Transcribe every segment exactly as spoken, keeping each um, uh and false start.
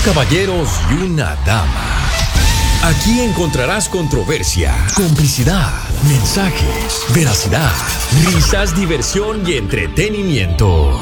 caballeros y una dama. Aquí encontrarás controversia, complicidad, mensajes, veracidad, risas, diversión y entretenimiento.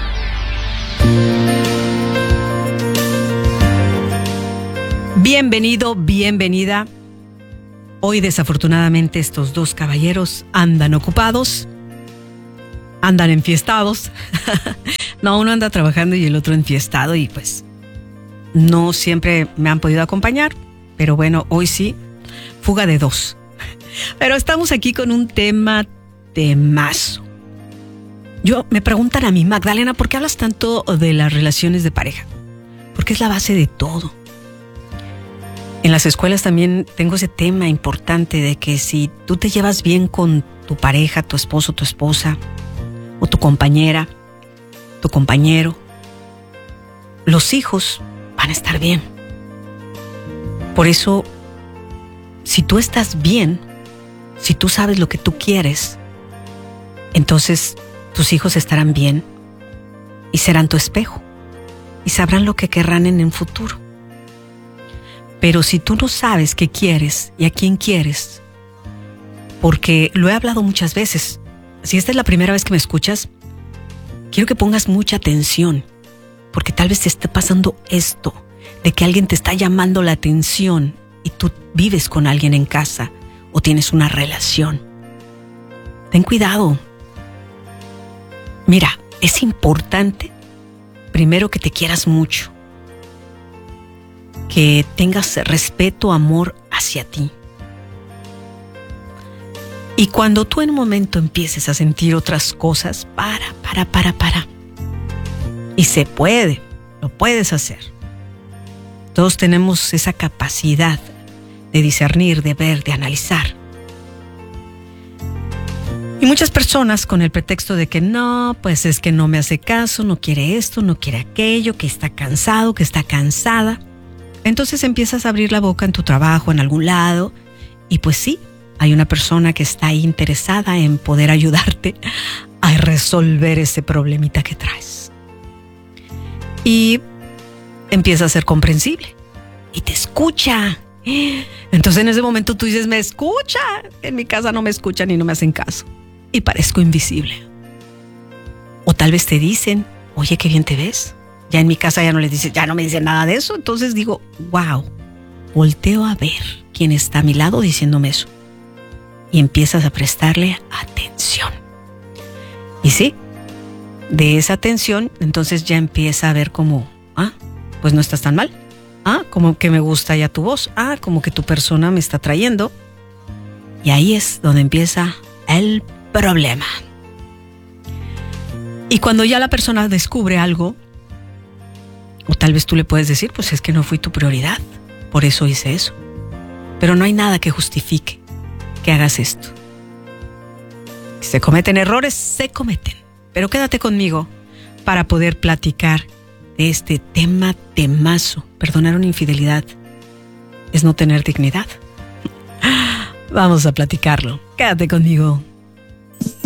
Bienvenido, bienvenida. Hoy desafortunadamente estos dos caballeros andan ocupados, andan enfiestados. No, uno anda trabajando y el otro enfiestado y pues no siempre me han podido acompañar, pero bueno, hoy sí, fuga de dos. Pero estamos aquí con un tema temazo. Yo me preguntan a mí, Magdalena, ¿por qué hablas tanto de las relaciones de pareja? Porque es la base de todo. En las escuelas también tengo ese tema importante de que si tú te llevas bien con tu pareja, tu esposo, tu esposa, o tu compañera, tu compañero, los hijos van a estar bien. Por eso, si tú estás bien, si tú sabes lo que tú quieres, entonces tus hijos estarán bien y serán tu espejo y sabrán lo que querrán en el futuro. Pero si tú no sabes qué quieres y a quién quieres, porque lo he hablado muchas veces, si esta es la primera vez que me escuchas, quiero que pongas mucha atención, porque tal vez te esté pasando esto, de que alguien te está llamando la atención y tú vives con alguien en casa o tienes una relación. Ten cuidado. Mira, es importante, primero, que te quieras mucho, que tengas respeto, amor hacia ti. Y cuando tú en un momento empieces a sentir otras cosas, para, para, para, para. Y se puede, lo puedes hacer. Todos tenemos esa capacidad de discernir, de ver, de analizar. Y muchas personas con el pretexto de que no, pues es que no me hace caso, no quiere esto, no quiere aquello, que está cansado, que está cansada. Entonces empiezas a abrir la boca en tu trabajo, en algún lado, y pues sí, hay una persona que está interesada en poder ayudarte a resolver ese problemita que traes. Y empieza a ser comprensible y te escucha. Entonces en ese momento tú dices, me escucha. En mi casa no me escuchan y no me hacen caso. Y parezco invisible. O tal vez te dicen, oye, qué bien te ves. Ya en mi casa ya no les dice, ya no me dicen nada de eso. Entonces digo, wow, volteo a ver quién está a mi lado diciéndome eso. Y empiezas a prestarle atención. Y sí, de esa atención, entonces ya empieza a ver como, ah, pues no estás tan mal. Ah, como que me gusta ya tu voz. Ah, como que tu persona me está trayendo. Y ahí es donde empieza el problema. Y cuando ya la persona descubre algo, o tal vez tú le puedes decir, pues es que no fui tu prioridad, por eso hice eso. Pero no hay nada que justifique que hagas esto. Si se cometen errores, se cometen. Pero quédate conmigo para poder platicar de este tema temazo. Perdonar una infidelidad es no tener dignidad. Vamos a platicarlo. Quédate conmigo.